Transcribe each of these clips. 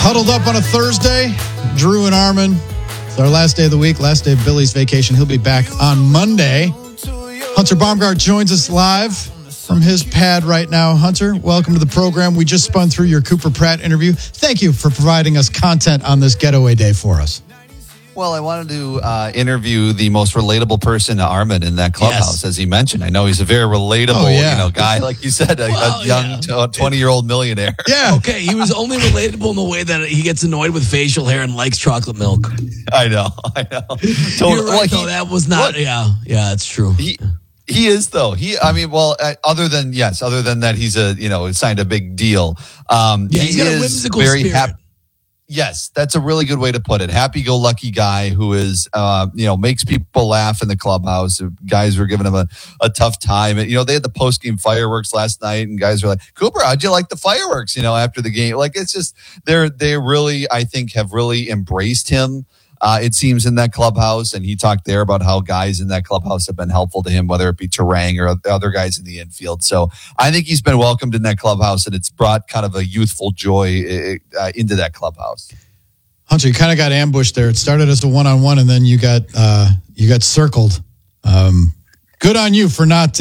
Huddled up on a Thursday. Drew and Armin. It's our last day of the week, last day of Billy's vacation. He'll be back on Monday. Hunter Baumgart joins us live from his pad right now. Hunter, welcome to the program. We just spun through your Cooper Pratt interview. Thank you for providing us content on this getaway day for us. Well, I wanted to interview the most relatable person to Armin in that clubhouse, as he mentioned. I know he's a very relatable guy, like you said, a young 20-year-old millionaire. Yeah. Okay, he was only relatable in the way that he gets annoyed with facial hair and likes chocolate milk. I know. Totally. You're right, though. That was not, that's true. He is, though. Other than that, he's signed a big deal. He's got a whimsical very spirit. happy. Yes, that's a really good way to put it. Happy-go-lucky guy who is, makes people laugh in the clubhouse. Guys were giving him a tough time. And, they had the post-game fireworks last night, and guys were like, Cooper, how'd you like the fireworks, after the game? Like, it's just, they really, I think, have really embraced him. It seems in that clubhouse, and he talked there about how guys in that clubhouse have been helpful to him, whether it be Terang or other guys in the infield. So I think he's been welcomed in that clubhouse, and it's brought kind of a youthful joy into that clubhouse. Hunter, you kind of got ambushed there. It started as a one-on-one, and then you got circled. Good on you for not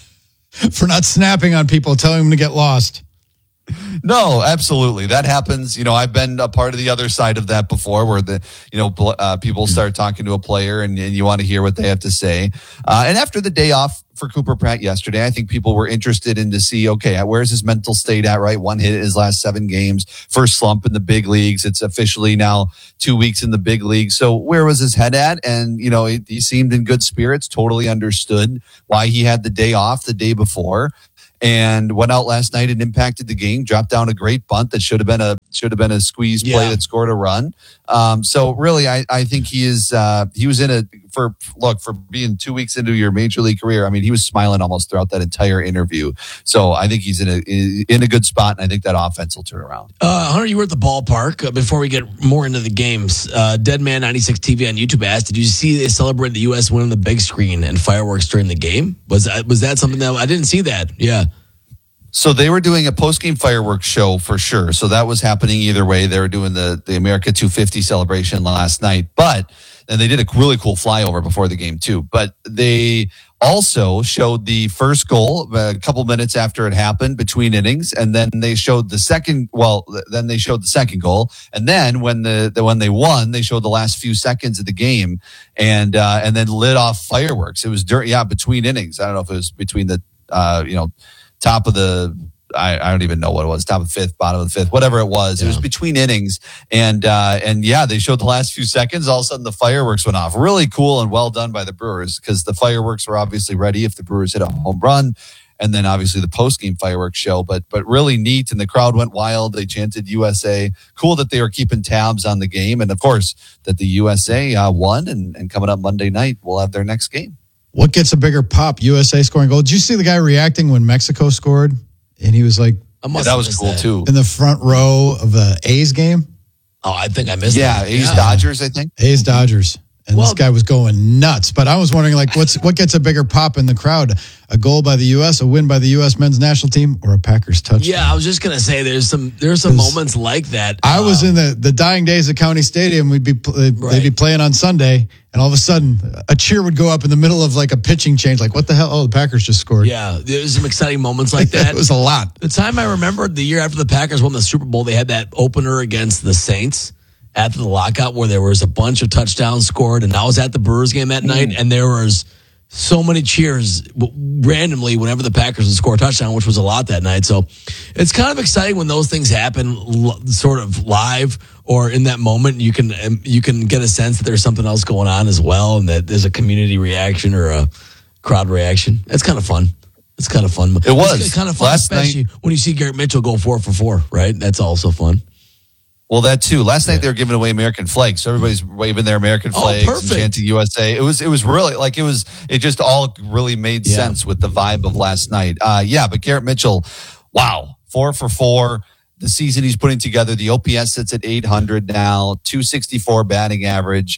snapping on people, telling them to get lost. No, absolutely. That happens. I've been a part of the other side of that before where people start talking to a player and you want to hear what they have to say. And after the day off for Cooper Pratt yesterday, I think people were interested in to see, okay, where's his mental state at, right? One hit in his last 7 games, first slump in the big leagues. It's officially now 2 weeks in the big league. So where was his head at? And, he seemed in good spirits, totally understood why he had the day off the day before. And went out last night and impacted the game. Dropped down a great bunt that should have been a squeeze play that scored a run. So really, I think he was in for being 2 weeks into your major league career. I mean, he was smiling almost throughout that entire interview. So I think he's in a good spot, and I think that offense will turn around. Hunter, you were at the ballpark. Before we get more into the games, Deadman 96 TV on YouTube asked, "Did you see they celebrated the U.S. win on the big screen and fireworks during the game? Was that something that I didn't see that?" Yeah. So they were doing a post-game fireworks show for sure. So that was happening either way. They were doing the America 250 celebration last night, and they did a really cool flyover before the game too. But they also showed the first goal a couple minutes after it happened between innings, and then they showed the second. Well, then they showed the second goal, and then when they won, they showed the last few seconds of the game, and then lit off fireworks. It was between innings. I don't know if it was between the top of the, I don't even know what it was, top of the fifth, bottom of the fifth, whatever it was. Yeah. It was between innings. And they showed the last few seconds. All of a sudden, the fireworks went off. Really cool and well done by the Brewers because the fireworks were obviously ready if the Brewers hit a home run. And then obviously the post-game fireworks show, but really neat. And the crowd went wild. They chanted USA. Cool that they were keeping tabs on the game. And of course, that the USA won. And coming up Monday night, we'll have their next game. What gets a bigger pop? USA scoring goal. Did you see the guy reacting when Mexico scored? And he was like, that was cool too. In the front row of the A's game. Oh, I think I missed that. Yeah, A's Dodgers, I think. A's Dodgers. And this guy was going nuts. But I was wondering, what gets a bigger pop in the crowd? A goal by the U.S., a win by the U.S. men's national team, or a Packers touchdown? Yeah, I was just going to say there's some moments like that. I was in the dying days of County Stadium. They'd be playing on Sunday, and all of a sudden, a cheer would go up in the middle of a pitching change. Like, what the hell? Oh, the Packers just scored. Yeah, there's some exciting moments like that. It was a lot. The time I remember, the year after the Packers won the Super Bowl, they had that opener against the Saints after the lockout where there was a bunch of touchdowns scored, and I was at the Brewers game that night, and there was so many cheers randomly whenever the Packers would score a touchdown, which was a lot that night. So it's kind of exciting when those things happen sort of live or in that moment. You can get a sense that there's something else going on as well, and that there's a community reaction or a crowd reaction. It's kind of fun. It's kind of fun. It was. It's kind of fun, last especially night when you see Garrett Mitchell go 4 for 4, right? That's also fun. Well, that too. Last night they were giving away American flags, so everybody's waving their American flags and chanting USA. It was really it just all really made sense with the vibe of last night. But Garrett Mitchell, wow, 4 for 4. The season he's putting together, the OPS sits at 800 now, 264 batting average,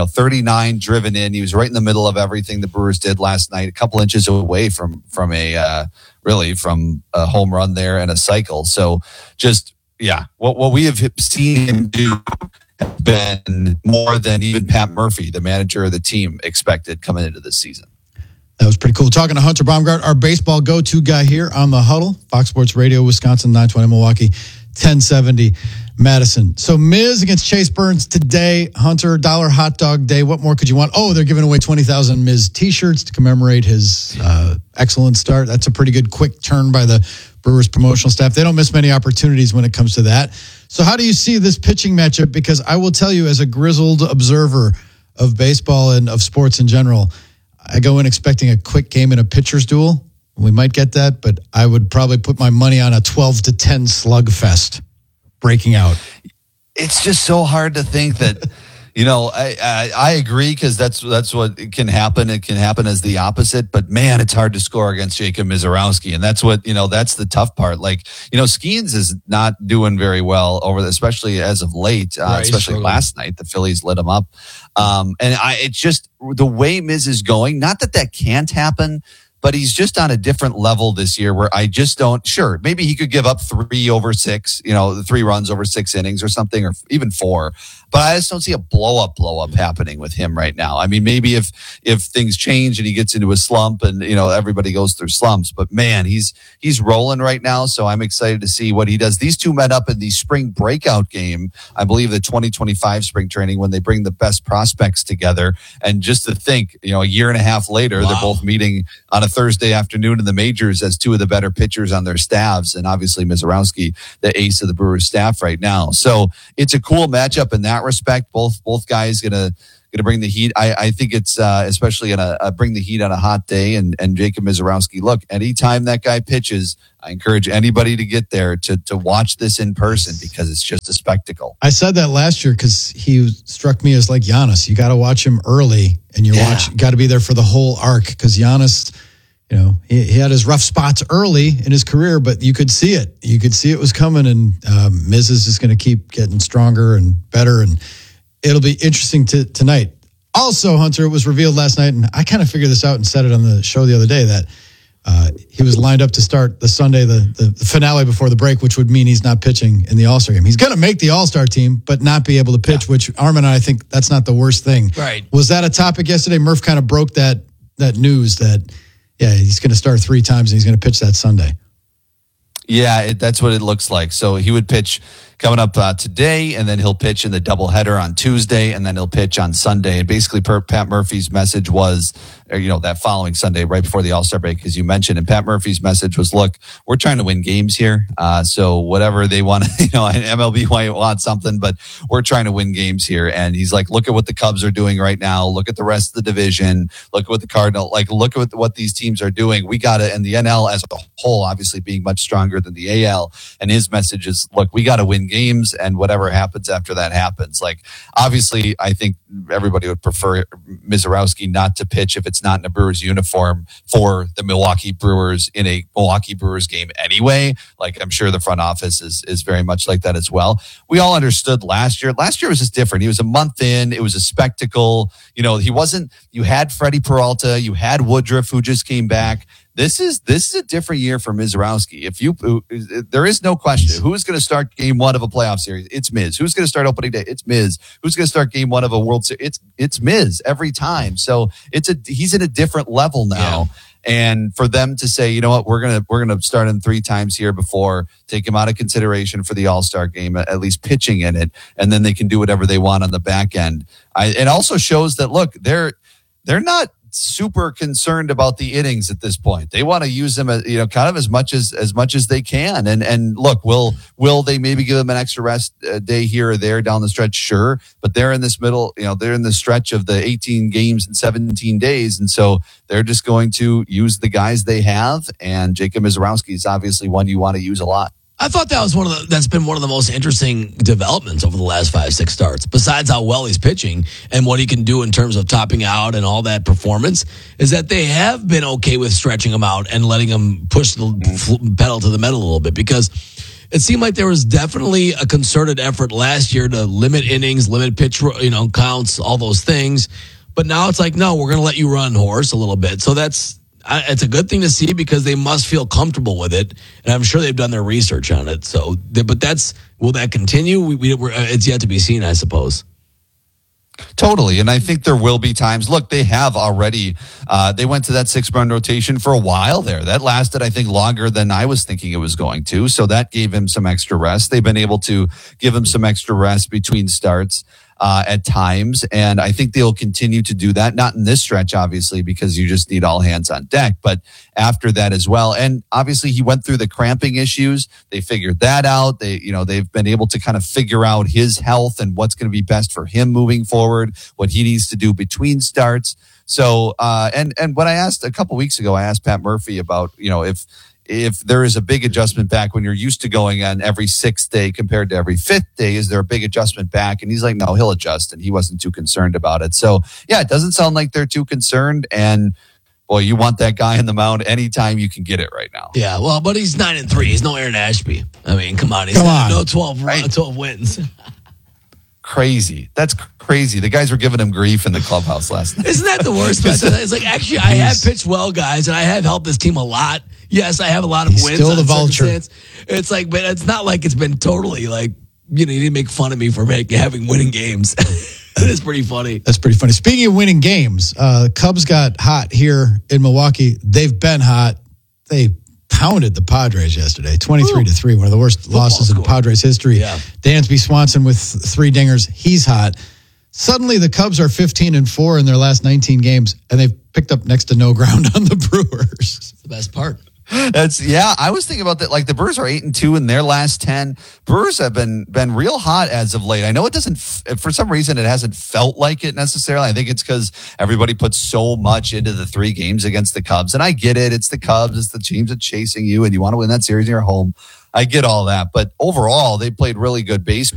39 driven in. He was right in the middle of everything the Brewers did last night, a couple inches away from a home run there and a cycle. So just Yeah, what we have seen him do has been more than even Pat Murphy, the manager of the team, expected coming into this season. That was pretty cool. Talking to Hunter Baumgart, our baseball go-to guy here on The Huddle, Fox Sports Radio, Wisconsin, 920 Milwaukee, 1070 Madison. So Miz against Chase Burns today. Hunter, $1 hot dog day. What more could you want? Oh, they're giving away 20,000 Miz t-shirts to commemorate his excellent start. That's a pretty good quick turn by the Brewers promotional staff. They don't miss many opportunities when it comes to that. So how do you see this pitching matchup? Because I will tell you, as a grizzled observer of baseball and of sports in general, I go in expecting a quick game in a pitcher's duel. We might get that, but I would probably put my money on a 12-10 slugfest breaking out. It's just so hard to think that, I agree, because that's what can happen. It can happen as the opposite, but man, it's hard to score against Jacob Misiorowski. And that's what, that's the tough part. Like, Skeens is not doing very well especially as of late, especially last night, the Phillies lit him up. It's just the way Miz is going, not that can't happen, but he's just on a different level this year where I just don't, sure, maybe he could give up 3 over 6, 3 runs over 6 innings or something, or even 4. But I just don't see a blow up happening with him right now. I mean, maybe if things change and he gets into a slump and, everybody goes through slumps, but man, he's rolling right now. So I'm excited to see what he does. These two met up in the spring breakout game, I believe the 2025 spring training, when they bring the best prospects together. And just to think, a year and a half later, They're both meeting on a Thursday afternoon in the majors as 2 of the better pitchers on their staffs. And obviously Misiorowski, the ace of the Brewers staff right now. So it's a cool matchup in that respect. Both guys gonna bring the heat. I think it's especially gonna bring the heat on a hot day. And Jacob Misiorowski, look, anytime that guy pitches, I encourage anybody to get there to watch this in person, because it's just a spectacle. I said that last year because he struck me as like Giannis. You got to watch him early, and you got to be there for the whole arc, because Giannis, he had his rough spots early in his career, but you could see it. You could see it was coming, and Miz is just going to keep getting stronger and better, and it'll be interesting tonight. Also, Hunter, it was revealed last night, and I kind of figured this out and said it on the show the other day, that he was lined up to start the Sunday, the finale before the break, which would mean he's not pitching in the All-Star game. He's going to make the All-Star team, but not be able to pitch, which Armin and I think that's not the worst thing. Right. Was that a topic yesterday? Murph kind of broke that news that, he's going to start 3 times and he's going to pitch that Sunday. Yeah, that's what it looks like. So he would pitch coming up today, and then he'll pitch in the doubleheader on Tuesday, and then he'll pitch on Sunday. And basically, Pat Murphy's message was, that following Sunday, right before the All-Star break, as you mentioned. And Pat Murphy's message was, look, we're trying to win games here. So whatever they want, MLB might want something, but we're trying to win games here. And he's like, look at what the Cubs are doing right now. Look at the rest of the division. Look at what the Cardinals, look at what these teams are doing. We got to, and the NL as a whole, obviously being much stronger than the AL. And his message is, look, we got to win games, and whatever happens after that happens. Obviously, I think everybody would prefer Misiorowski not to pitch if it's not in a Brewers uniform for the Milwaukee Brewers in a Milwaukee Brewers game anyway. I'm sure the front office is very much like that as well. We all understood last year. Last year was just different. He was a month in. It was a spectacle. You had Freddie Peralta, you had Woodruff, who just came back. This is a different year for Misiorowski. There is no question. Who is going to start game 1 of a playoff series? It's Miz. Who's going to start opening day? It's Miz. Who's going to start game 1 of a World Series? It's Miz every time. So he's in a different level now. Yeah. And for them to say, you know what, we're gonna start him 3 times here before, take him out of consideration for the All-Star game, at least pitching in it, and then they can do whatever they want on the back end. It also shows that, look, they're not super concerned about the innings at this point. They want to use them, kind of as much as they can. And look, will they maybe give them an extra rest day here or there down the stretch? Sure, but they're in this middle. They're in the stretch of the 18 games in 17 days, and so they're just going to use the guys they have. And Jacob Misiorowski is obviously one you want to use a lot. I thought that was that's been one of the most interesting developments over the last 5-6 starts, besides how well he's pitching and what he can do in terms of topping out and all that performance, is that they have been okay with stretching him out and letting him push the pedal to the metal a little bit, because it seemed like there was definitely a concerted effort last year to limit innings, limit pitch, counts, all those things. But now it's like, no, we're going to let you run horse a little bit. So that's it's a good thing to see because they must feel comfortable with it, and I'm sure they've done their research on it. So, but will that continue? It's yet to be seen, I suppose. Totally. And I think there will be times. Look, they have already, they went to that 6-run rotation for a while there. That lasted, I think, longer than I was thinking it was going to. So that gave him some extra rest. They've been able to give him some extra rest between starts at times. And I think they'll continue to do that. Not in this stretch, obviously, because you just need all hands on deck, but after that as well. And obviously he went through the cramping issues. They figured that out. They've been able to kind of figure out his health and what's going to be best for him moving forward, what he needs to do between starts. So, and when I asked a couple weeks ago, I asked Pat Murphy about, if there is a big adjustment back when you're used to going on every 6th day compared to every 5th day, is there a big adjustment back? And he's like, no, he'll adjust. And he wasn't too concerned about it. So yeah, it doesn't sound like they're too concerned. And boy, you want that guy in the mound anytime you can get it right now. Yeah, well, but he's 9-3. He's no Aaron Ashby. I mean, come on. No 12 wins. Crazy. That's crazy. The guys were giving him grief in the clubhouse last night. Isn't that the worst? It's like, actually, I have pitched well, guys, and I have helped this team a lot. Yes, I have a lot of wins. Still the vulture. It's like, but it's not like it's been totally like, you didn't make fun of me for having winning games. That is pretty funny. That's pretty funny. Speaking of winning games, Cubs got hot here in Milwaukee. They've been hot. They pounded the Padres yesterday, 23-3, one of the worst losses in Padres history. Yeah. Dansby Swanson with 3 dingers. He's hot. Suddenly, the Cubs are 15-4 in their last 19 games, and they've picked up next to no ground on the Brewers. That's the best part. I was thinking about that. Like the Brewers are 8-2 in their last 10. Brewers have been real hot as of late. I know it doesn't, for some reason, it hasn't felt like it necessarily. I think it's because everybody puts so much into the 3 games against the Cubs. And I get it. It's the Cubs. It's the teams that's chasing you and you want to win that series in your home. I get all that. But overall, they played really good baseball.